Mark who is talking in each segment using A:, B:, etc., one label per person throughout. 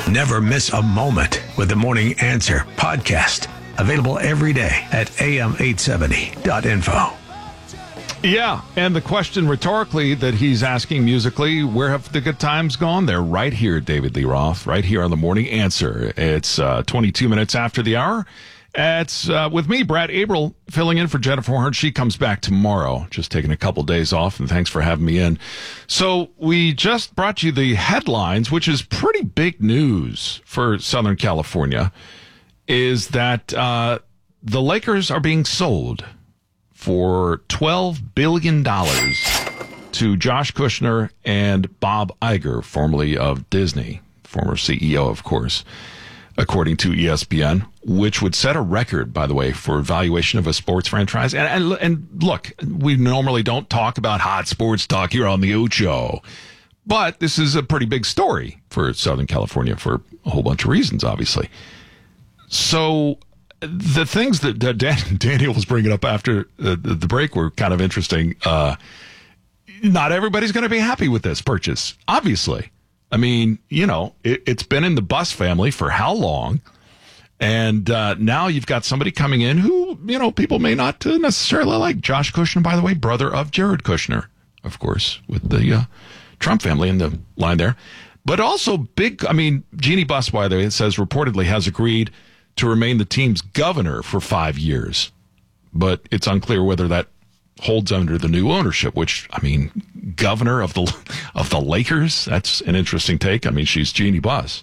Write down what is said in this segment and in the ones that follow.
A: Never miss a moment with the Morning Answer podcast. Available every day at am870.info.
B: Yeah, and the question rhetorically that he's asking musically, where have the good times gone? They're right here, David Lee Roth, right here on the Morning Answer. It's 22 minutes after the hour. It's with me, Brad Abril, filling in for Jennifer Horn. She comes back tomorrow, just taking a couple days off, and thanks for having me in. So we just brought you the headlines, which is pretty big news for Southern California, is that the Lakers are being sold for $12 billion to Josh Kushner and Bob Iger, formerly of Disney, former CEO, of course, according to ESPN, which would set a record, by the way, for valuation of a sports franchise. And look, we normally don't talk about hot sports talk here on the Ocho, but this is a pretty big story for Southern California for a whole bunch of reasons, obviously. So the things that Daniel was bringing up after the break were kind of interesting. Not everybody's going to be happy with this purchase, obviously. I mean, you know, it's been in the Buss family for how long? And now you've got somebody coming in who, you know, people may not necessarily like. Josh Kushner, by the way, brother of Jared Kushner, of course, with the Trump family in the line there. But also big, I mean, Jeannie Buss, by the way, it says reportedly has agreed to remain the team's governor for 5 years. But it's unclear whether that holds under the new ownership, which, I mean, governor of the Lakers, that's an interesting take. I mean, she's Jeannie Buss.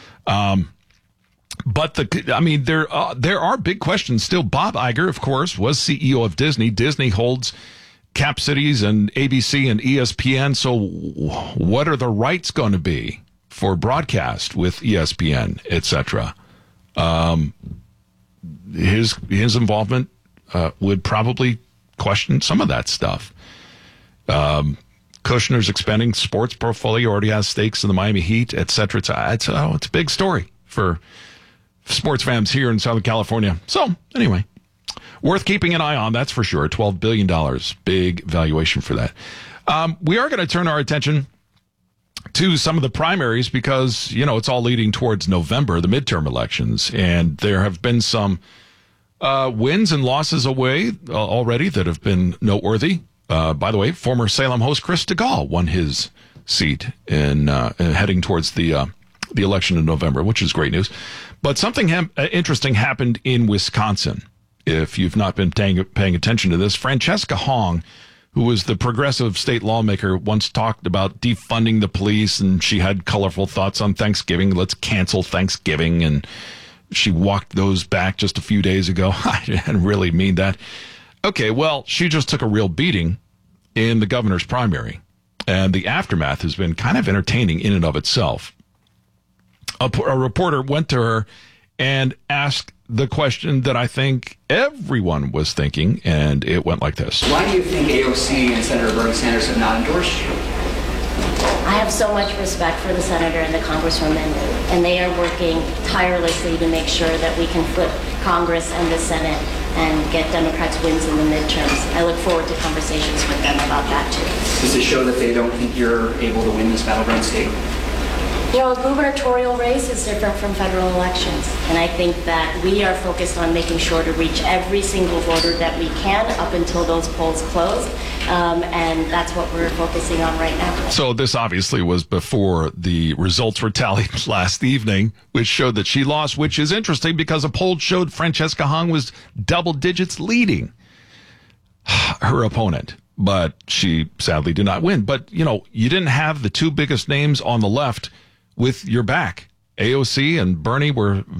B: But there are big questions still. Bob Iger, of course, was CEO of Disney. Disney holds Cap Cities and ABC and ESPN. So what are the rights going to be for broadcast with ESPN, etc.? His involvement would probably question some of that stuff. Kushner's expanding sports portfolio, already has stakes in the Miami Heat, etc. It's a big story for sports fans here in Southern California. So anyway, worth keeping an eye on, that's for sure. $12 billion, big valuation for that. We are going to turn our attention to some of the primaries because, you know, it's all leading towards November, the midterm elections, and there have been some wins and losses away already that have been noteworthy. By the way, former Salem host Chris DeGaulle won his seat in heading towards the election in November, which is great news. But something interesting happened in Wisconsin. If you've not been paying attention to this, Francesca Hong, who was the progressive state lawmaker, once talked about defunding the police, and she had colorful thoughts on Thanksgiving. Let's cancel Thanksgiving, and she walked those back just a few days ago. I didn't really mean that. Okay, well, she just took a real beating in the governor's primary, and the aftermath has been kind of entertaining in and of itself. A reporter went to her and asked the question that I think everyone was thinking, and it went like this.
C: Why do you think AOC and Senator Bernie Sanders have not endorsed you?
D: I have so much respect for the senator and the congresswoman, and they are working tirelessly to make sure that we can flip Congress and the Senate and get Democrats wins in the midterms. I look forward to conversations with them about that, too.
C: Does it show that they don't think you're able to win this battleground state?
D: You know, a gubernatorial race is different from federal elections, and I think that we are focused on making sure to reach every single voter that we can up until those polls close, and that's what we're focusing on right now.
B: So this obviously was before the results were tallied last evening, which showed that she lost, which is interesting because a poll showed Francesca Hong was double digits leading her opponent, but she sadly did not win. But, you know, you didn't have the two biggest names on the left with your back. AOC and Bernie were